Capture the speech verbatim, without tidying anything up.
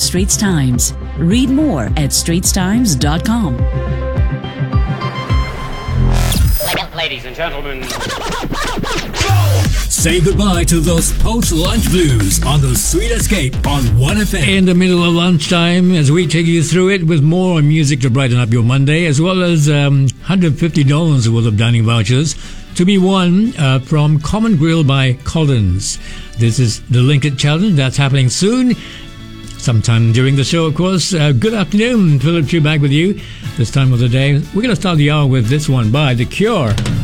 Straits Times. Read more at straits times dot com. Ladies and gentlemen, say goodbye to those post-lunch blues on the Sweet Escape on one F M. In the middle of lunchtime, as we take you through it with more music to brighten up your Monday, as well as um, one hundred fifty dollars worth of dining vouchers to be won uh, from Common Grill by Collins. This is the Linked Challenge. That's happening soon, sometime during the show, of course. Uh, good afternoon. Philip Chu back with you this time of the day. We're going to start the hour with this one by The Cure.